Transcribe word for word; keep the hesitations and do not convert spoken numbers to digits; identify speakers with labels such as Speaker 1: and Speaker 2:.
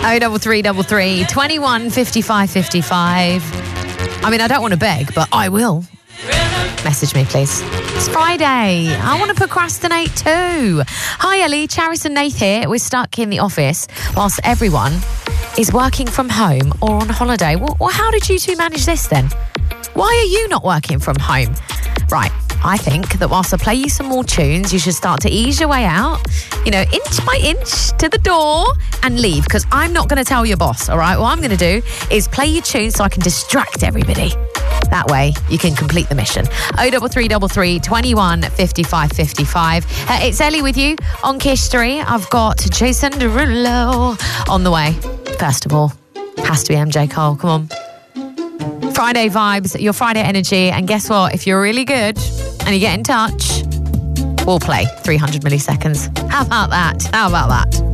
Speaker 1: oh double three double three, twenty-one, fifty-five, fifty-five. I mean, I don't want to beg, but I will. Message me, please. It's Friday. I want to procrastinate too. Hi, Ellie. Charis and Nath here. We're stuck in the office whilst everyone is working from home or on holiday. Well, well, how did you two manage this then? Why are you not working from home? Right. I think that whilst I play you some more tunes, you should start to ease your way out, you know, inch by inch to the door and leave, because I'm not going to tell your boss, all right? What I'm going to do is play you tunes so I can distract everybody. That way, you can complete the mission. oh double three double three, twenty-one, fifty-five, fifty-five. Uh, it's Ellie with you on Kiss three. I've got Jason Derulo on the way. First of all, has to be M J Cole. Come on. Friday vibes, your Friday energy. And guess what? If you're really good and you get in touch, we'll play three hundred milliseconds. How about that? How about that?